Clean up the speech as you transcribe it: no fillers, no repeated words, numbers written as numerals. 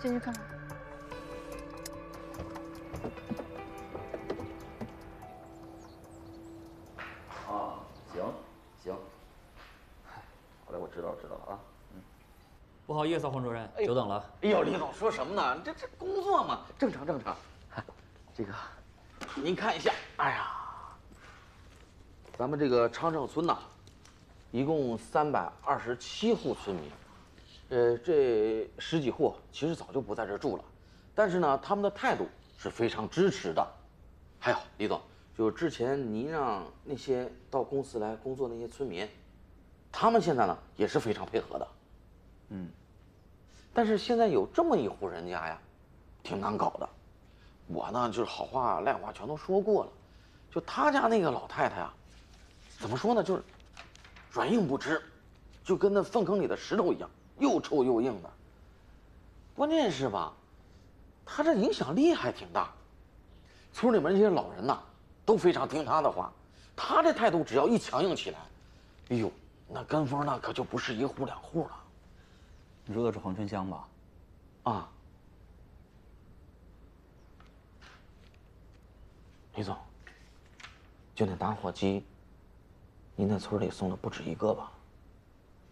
进去看看。 啊，行，行。好嘞，我知道啊。 不好意思啊，黄主任，久等了。 哎呦，李总说什么呢？这工作嘛，正常。这个，您看一下，哎呀，咱们这个昌盛村呐，一共327户村民，这10几户其实早就不在这儿住了，但是呢，他们的态度是非常支持的。还有李总，就之前您让那些到公司来工作那些村民，他们现在呢也是非常配合的。但是现在有这么一户人家呀，挺难搞的。我呢就是好话赖话全都说过了，就他家那个老太太啊，怎么说呢，就是软硬不吃，就跟那粪坑里的石头一样，又臭又硬的。关键是吧，他这影响力还挺大，村里面这些老人呐都非常听他的话，他这态度只要一强硬起来，哎呦，那跟风那可就不是1户2户了。 你说的是黄春香吧？ 啊，李总，就那打火机，您那村里送了不止1个吧？